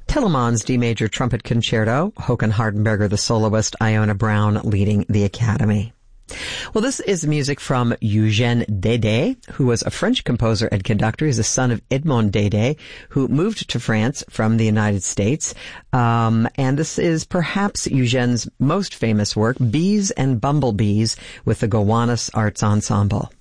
Telemanns D major trumpet concerto, Håkan Hardenberger the soloist, Iona Brown leading the Academy. Well, this is music from Eugène Dédé, who was a French composer and conductor. He's the son of Edmond Dédé, who moved to France from the United States. And this is perhaps Eugène's most famous work, Bees and Bumblebees, with the Gowanus Arts Ensemble.